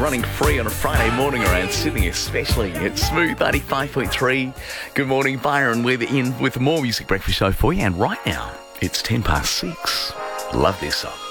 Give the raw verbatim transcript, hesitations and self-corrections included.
running free on a Friday morning around Sydney, especially. It's Smooth ninety-five point three. Good morning, Byron. We're in with more Music Breakfast Show for you, and right now, it's ten past six. Love this song.